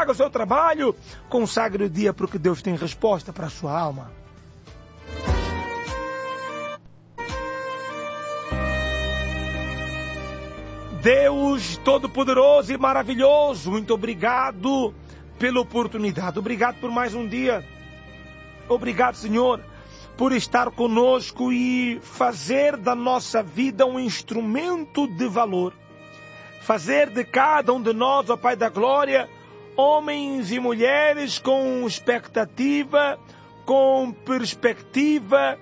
faga o seu trabalho, consagre o dia porque Deus tem resposta para a sua alma. Deus Todo-Poderoso e Maravilhoso, muito obrigado pela oportunidade, obrigado por mais um dia, obrigado, Senhor, por estar conosco e fazer da nossa vida um instrumento de valor, fazer de cada um de nós, ó Pai da Glória, homens e mulheres com expectativa, com perspectiva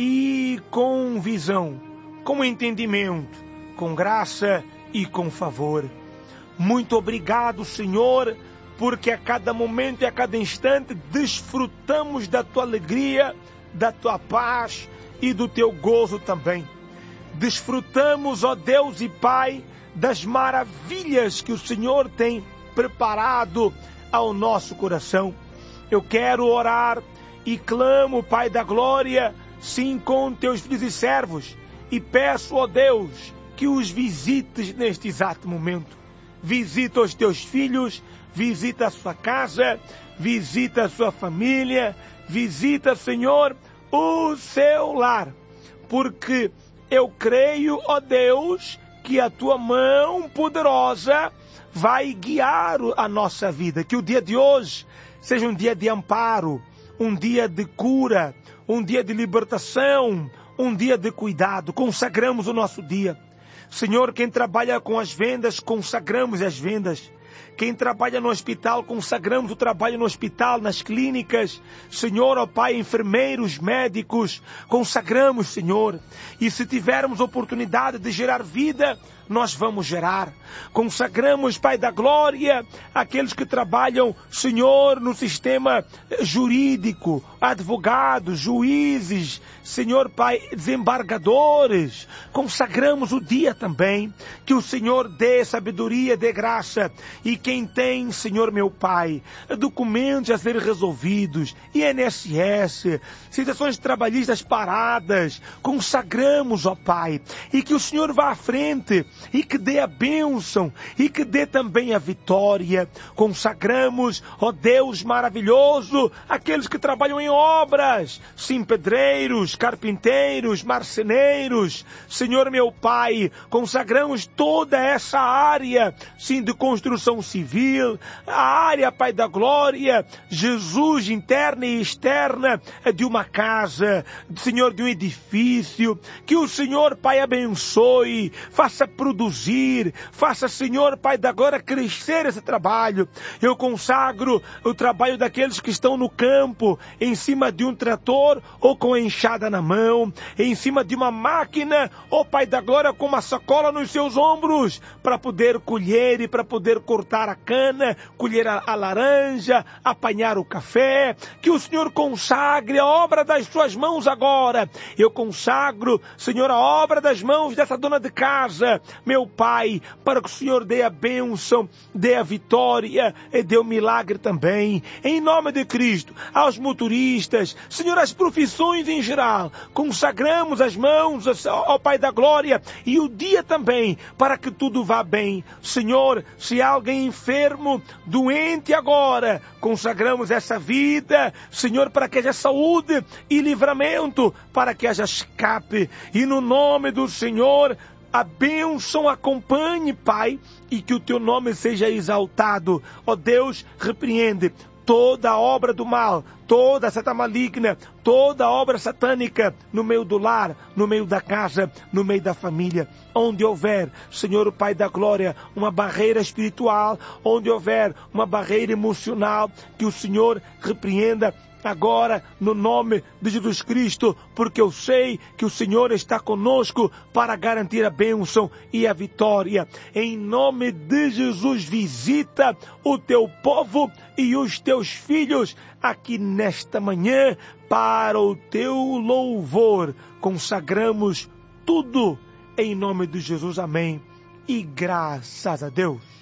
e com visão, com entendimento, com graça e com favor. Muito obrigado, Senhor, porque a cada momento e a cada instante desfrutamos da Tua alegria, da Tua paz e do Teu gozo também. Desfrutamos, ó Deus e Pai, das maravilhas que o Senhor tem preparado ao nosso coração. Eu quero orar e clamo, Pai da Glória, sim, com Teus filhos e servos, e peço, ó Deus, que os visites neste exato momento. Visita os Teus filhos, visita a sua casa, visita a sua família, visita, Senhor, o seu lar. Porque eu creio, ó Deus, que a Tua mão poderosa vai guiar a nossa vida. Que o dia de hoje seja um dia de amparo, um dia de cura, um dia de libertação, um dia de cuidado. Consagramos o nosso dia. Senhor, quem trabalha com as vendas, consagramos as vendas. Quem trabalha no hospital, consagramos o trabalho no hospital, nas clínicas. Senhor, ó Pai, enfermeiros, médicos, consagramos, Senhor. E se tivermos oportunidade de gerar vida, nós vamos gerar. Consagramos, Pai da Glória, aqueles que trabalham, Senhor, no sistema jurídico, advogados, juízes, Senhor, Pai, desembargadores. Consagramos o dia também, que o Senhor dê sabedoria, dê graça. E quem tem, Senhor, meu Pai, documentos a serem resolvidos, INSS, situações trabalhistas paradas, consagramos, ó Pai, e que o Senhor vá à frente, e que dê a bênção, e que dê também a vitória. Consagramos, ó Deus maravilhoso, aqueles que trabalham em obras, sim, pedreiros, carpinteiros, marceneiros. Senhor meu Pai, consagramos toda essa área, sim, de construção civil, a área, Pai da Glória, Jesus, interna e externa de uma casa, Senhor, de um edifício. Que o Senhor, Pai, abençoe, faça produzir, faça, Senhor, Pai da Glória, crescer esse trabalho. Eu consagro o trabalho daqueles que estão no campo, em cima de um trator ou com a enxada na mão, em cima de uma máquina, ó Pai da Glória, com uma sacola nos seus ombros, para poder colher e para poder cortar a cana, colher a laranja, apanhar o café. Que o Senhor consagre a obra das suas mãos agora. Eu consagro, Senhor, a obra das mãos dessa dona de casa, meu Pai, para que o Senhor dê a bênção, dê a vitória e dê o milagre também. Em nome de Cristo, aos motoristas, Senhor, as profissões em geral, consagramos as mãos ao Pai da Glória e o dia também, para que tudo vá bem. Senhor, se há alguém enfermo, doente agora, consagramos essa vida, Senhor, para que haja saúde e livramento, para que haja escape. E no nome do Senhor, a bênção acompanhe, Pai, e que o Teu nome seja exaltado. Ó Deus, repreende toda a obra do mal, toda a seta maligna, toda a obra satânica no meio do lar, no meio da casa, no meio da família. Onde houver, Senhor, o Pai da Glória, uma barreira espiritual, onde houver uma barreira emocional, que o Senhor repreenda agora, no nome de Jesus Cristo, porque eu sei que o Senhor está conosco para garantir a bênção e a vitória. Em nome de Jesus, visita o Teu povo e os Teus filhos aqui nesta manhã, para o Teu louvor. Consagramos tudo em nome de Jesus, amém. E graças a Deus.